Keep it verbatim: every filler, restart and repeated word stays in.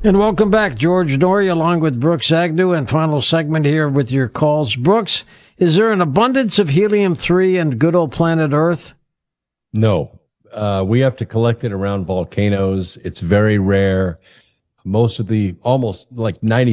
And welcome back, George Noory, along with Brooks Agnew, and final segment here with your calls. Brooks, is there an abundance of helium three in good old planet Earth? No. Uh, we have to collect it around volcanoes. It's very rare. Most of the, almost like ninety